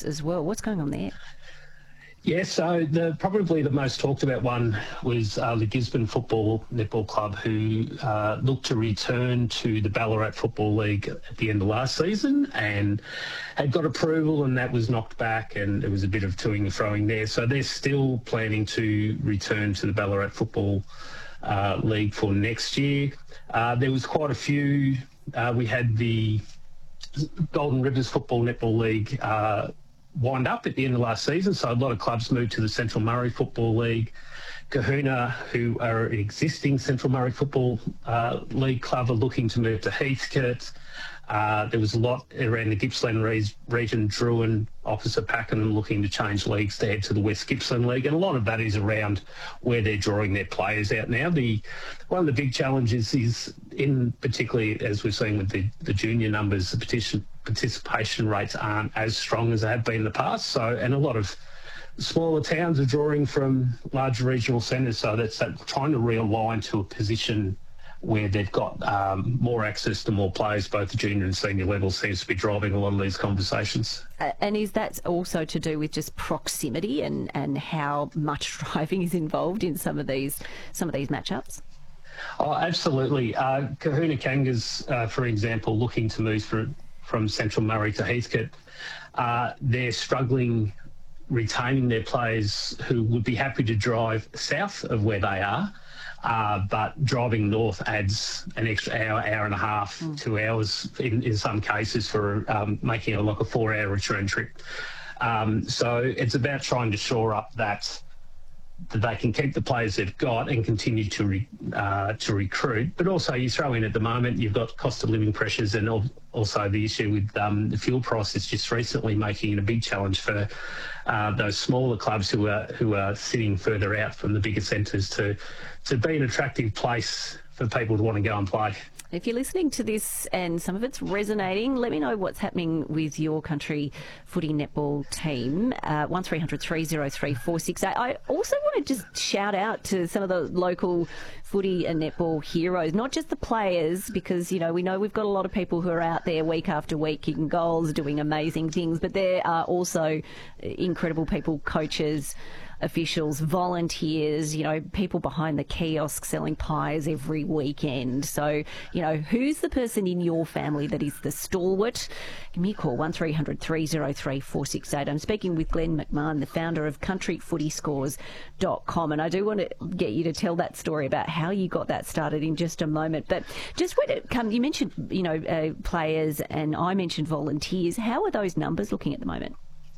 as well. What's going on there? Yeah, so probably the most talked about one was the Gisborne Football Netball Club, who looked to return to the Ballarat Football League at the end of last season and had got approval, and that was knocked back, and it was a bit of toing and froing there. So they're still planning to return to the Ballarat Football League for next year. There was quite a few. We had the Golden Rivers Football Netball League wind up at the end of last season, so a lot of clubs moved to the Central Murray Football League. Kahuna, who are an existing Central Murray Football League club, are looking to move to Heathcote. There was a lot around the Gippsland region, Druin, opposite Pakenham, looking to change leagues to head to the West Gippsland League, and a lot of that is around where they're drawing their players out now. One of the big challenges is, in particularly as we've seen with the junior numbers, the participation rates aren't as strong as they have been in the past. So, and a lot of smaller towns are drawing from larger regional centres, so that's trying to realign to a position where they've got more access to more players, both the junior and senior level, seems to be driving a lot of these conversations. And is that also to do with just proximity and how much driving is involved in some of these matchups? Oh, absolutely. Kahuna Kangas, for example, looking to move from Central Murray to Heathcote, they're struggling retaining their players who would be happy to drive south of where they are. But driving north adds an extra hour and a half, 2 hours in some cases for making it like a 4-hour return trip. So it's about trying to shore up that they can keep the players they've got and continue to recruit. But also you throw in at the moment, you've got cost of living pressures, and also the issue with the fuel prices just recently making it a big challenge for those smaller clubs who are sitting further out from the bigger centres to be an attractive place for people to want to go and play. If you're listening to this and some of it's resonating, let me know what's happening with your country footy netball team. 1300 303 468. I also want to just shout out to some of the local footy and netball heroes, not just the players, because, you know, we know we've got a lot of people who are out there week after week kicking goals, doing amazing things, but there are also incredible people, coaches, officials, volunteers, you know, people behind the kiosk selling pies every weekend. So, you know, who's the person in your family that is the stalwart? Give me a call, 1300 303 468. I'm speaking with Glenn McMahon, the founder of countryfootyscores.com, and I do want to get you to tell that story about how you got that started in just a moment. But just when it comes, you mentioned, you know, players, and I mentioned volunteers. How are those numbers looking at the moment?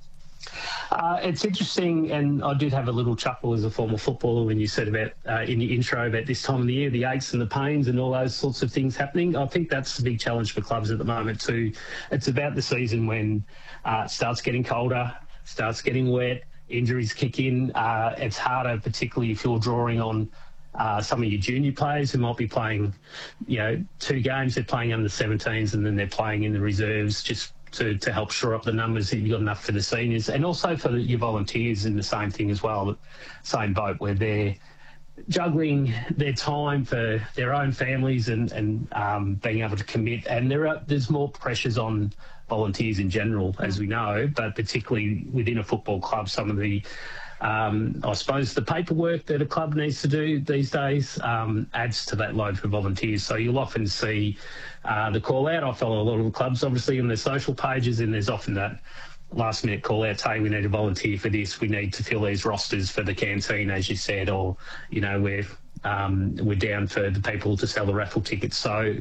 It's interesting, and I did have a little chuckle as a former footballer when you said about in your intro about this time of the year, the aches and the pains and all those sorts of things happening. I think that's the big challenge for clubs at the moment too. It's about the season when it starts getting colder, starts getting wet, injuries kick in. It's harder, particularly if you're drawing on some of your junior players who might be playing, you know, 2 games. They're playing under 17s and then they're playing in the reserves just to help shore up the numbers that you've got enough for the seniors, and also for your volunteers in the same thing as well, same boat, where they're juggling their time for their own families and being able to commit. And there's more pressures on volunteers in general, as we know, but particularly within a football club, some of the I suppose the paperwork that a club needs to do these days adds to that load for volunteers. So you'll often see the call out. I follow a lot of the clubs, obviously, on their social pages, and there's often that last minute call out saying we need a volunteer for this, we need to fill these rosters for the canteen, as you said, or, you know, we're down for the people to sell the raffle tickets. So,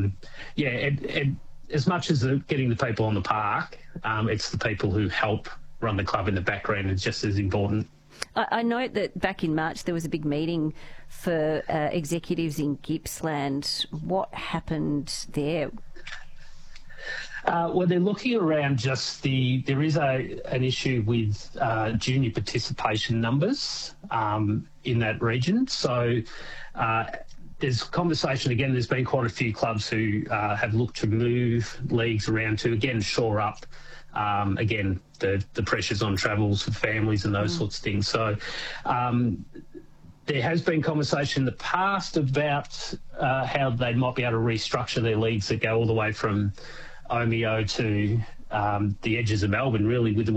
as much as getting the people on the park, it's the people who help run the club in the background is just as important. I note that back in March there was a big meeting for executives in Gippsland. What happened there? Well, they're looking around there is an issue with junior participation numbers in that region. So there's conversation, again, there's been quite a few clubs who have looked to move leagues around to, again, shore up again, the pressures on travels for families and those sorts of things. So there has been conversation in the past about how they might be able to restructure their leagues that go all the way from Omeo to the edges of Melbourne, really, with the